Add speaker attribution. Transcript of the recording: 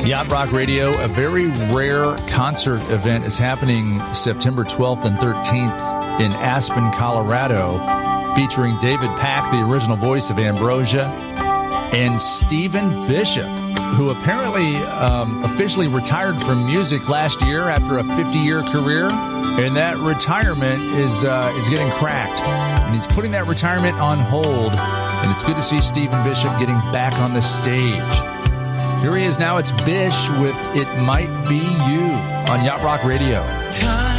Speaker 1: Yacht Rock Radio, a very rare concert event is happening September 12th and 13th in Aspen, Colorado, featuring David Pack, the original voice of Ambrosia, and Stephen Bishop, who apparently officially retired from music last year after a 50-year career, and that retirement is getting cracked, and he's putting that retirement on hold, and it's good to see Stephen Bishop getting back on the stage. Here he is now. It's Bish with It Might Be You on Yacht Rock Radio.
Speaker 2: Time